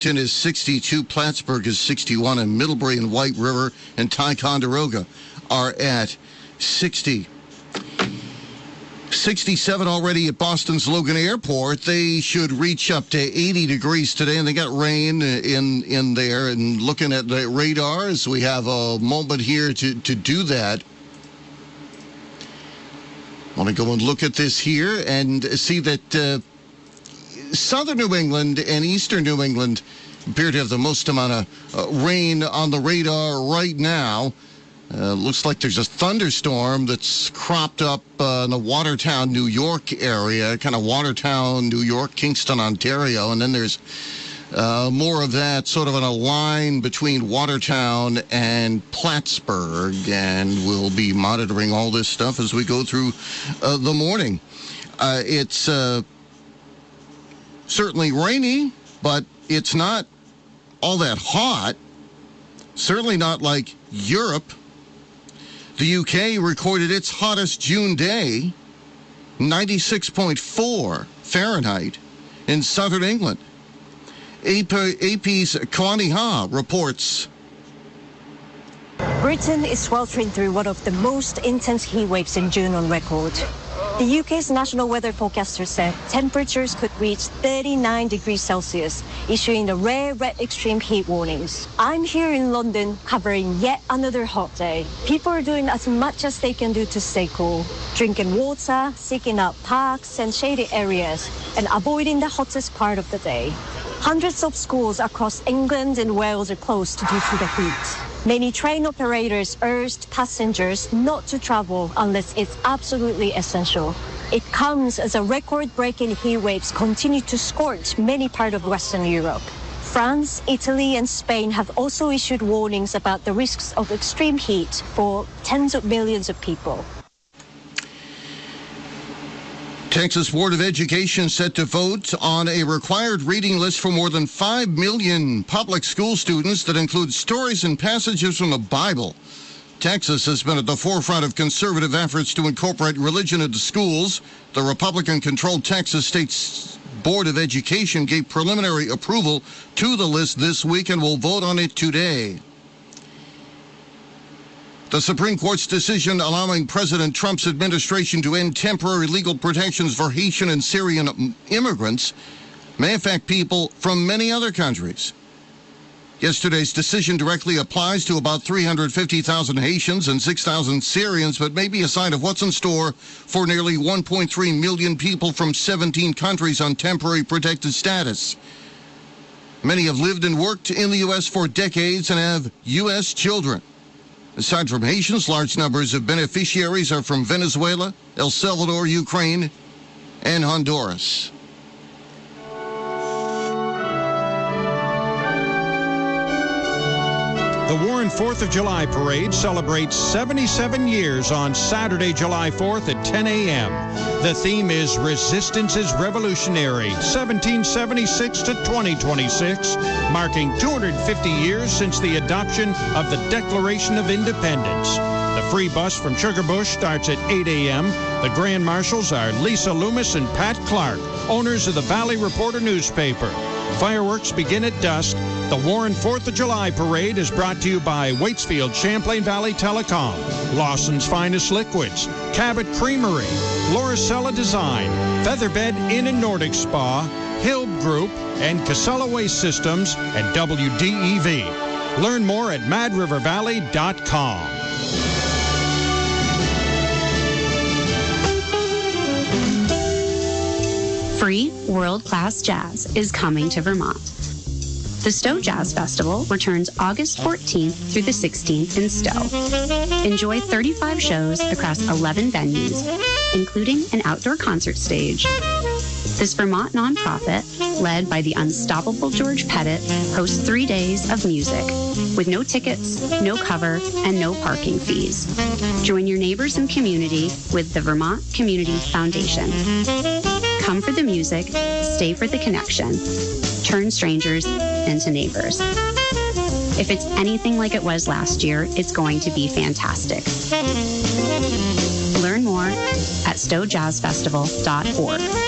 is 62, Plattsburgh is 61, and Middlebury and White River and Ticonderoga are at 60. 67 already at Boston's Logan Airport. They should reach up to 80 degrees today, and they got rain in there. And looking at the radars, we have a moment here to do that. I want to go and look at this here and see that southern New England and eastern New England appear to have the most amount of rain on the radar right now. Looks like there's a thunderstorm that's cropped up in the Watertown, New York area, kind of Watertown, New York, Kingston, Ontario. And then there's more of that sort of on a line between Watertown and Plattsburgh. And we'll be monitoring all this stuff as we go through the morning. It's certainly rainy, but it's not all that hot. Certainly not like Europe. The UK recorded its hottest June day, 96.4 Fahrenheit in southern England. AP's Kwani Ha reports. Britain is sweltering through one of the most intense heat waves in June on record. The UK's national weather forecaster said temperatures could reach 39 degrees Celsius, issuing the rare red extreme heat warnings. I'm here in London covering yet another hot day. People are doing as much as they can do to stay cool, drinking water, seeking out parks and shady areas, and avoiding the hottest part of the day. Hundreds of schools across England and Wales are closed due to the heat. Many train operators urged passengers not to travel unless it's absolutely essential. It comes as a record-breaking heat waves continue to scorch many parts of Western Europe. France, Italy, and Spain have also issued warnings about the risks of extreme heat for tens of millions of people. Texas Board of Education set to vote on a required reading list for more than 5 million public school students that includes stories and passages from the Bible. Texas has been at the forefront of conservative efforts to incorporate religion into schools. The Republican-controlled Texas State Board of Education gave preliminary approval to the list this week and will vote on it today. The Supreme Court's decision allowing President Trump's administration to end temporary legal protections for Haitian and Syrian immigrants may affect people from many other countries. Yesterday's decision directly applies to about 350,000 Haitians and 6,000 Syrians, but may be a sign of what's in store for nearly 1.3 million people from 17 countries on temporary protected status. Many have lived and worked in the U.S. for decades and have U.S. children. Aside from Haitians, large numbers of beneficiaries are from Venezuela, El Salvador, Ukraine, and Honduras. The Warren 4th of July Parade celebrates 77 years on Saturday, July 4th at 10 a.m. The theme is Resistance is Revolutionary, 1776 to 2026, marking 250 years since the adoption of the Declaration of Independence. The free bus from Sugarbush starts at 8 a.m. The Grand Marshals are Lisa Loomis and Pat Clark, owners of the Valley Reporter newspaper. Fireworks begin at dusk. The Warren 4th of July Parade is brought to you by Waitsfield Champlain Valley Telecom, Lawson's Finest Liquids, Cabot Creamery, Lauricella Design, Featherbed Inn and Nordic Spa, Hilb Group, and Casella Waste Systems and WDEV. Learn more at MadRiverValley.com. Free world-class jazz is coming to Vermont. The Stowe Jazz Festival returns August 14th through the 16th in Stowe. Enjoy 35 shows across 11 venues, including an outdoor concert stage. This Vermont nonprofit, led by the unstoppable George Pettit, hosts 3 days of music with no tickets, no cover, and no parking fees. Join your neighbors and community with the Vermont Community Foundation. Come for the music, stay for the connection. Turn strangers into neighbors. If it's anything like it was last year, it's going to be fantastic. Learn more at stowejazzfestival.org.